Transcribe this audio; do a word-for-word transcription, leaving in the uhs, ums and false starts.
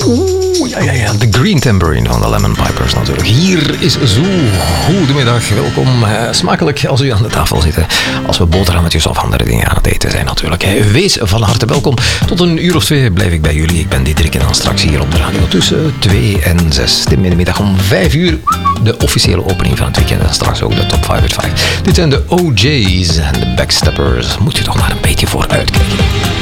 Oeh, ja, ja, ja. De Green Tambourine van de Lemon Pipers natuurlijk. Hier is Zo. Goedemiddag, welkom. Uh, smakelijk als u aan de tafel zit. Als we boterhammetjes of andere dingen aan het eten zijn natuurlijk. Wees van harte welkom. Tot een uur of twee blijf ik bij jullie. Ik ben Diederik en dan straks hier op de radio tussen twee en zes. Tim in de middag om vijf uur. De officiële opening van het weekend en straks ook de top vijf uit vijf. Dit zijn de O J's en de Backsteppers. Moet je toch maar een beetje voor uitkijken.